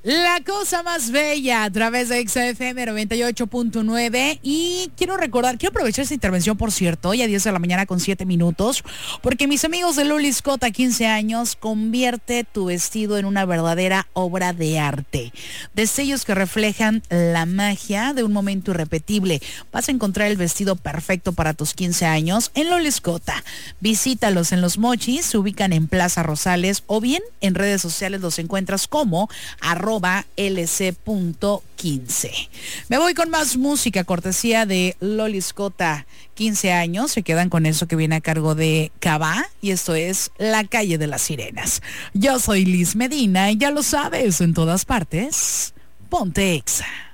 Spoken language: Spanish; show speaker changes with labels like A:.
A: La cosa más bella a través de XFM 98.9 y quiero aprovechar esta intervención, por cierto, hoy a 10 de la mañana con 7 minutos, porque mis amigos de Loli Scott a 15 años, convierte tu vestido en una verdadera obra de arte. Destellos que reflejan la magia de un momento irrepetible. Vas a encontrar el vestido perfecto para tus 15 años en Loli Scott. Visítalos en Los Mochis, se ubican en Plaza Rosales o bien en redes sociales los encuentras como @lc.15. Me voy con más música, cortesía de Loli Scott, 15 años. Se quedan con eso que viene a cargo de Cabá y esto es La Calle de las Sirenas. Yo soy Liz Medina y ya lo sabes, en todas partes, ponte Exa.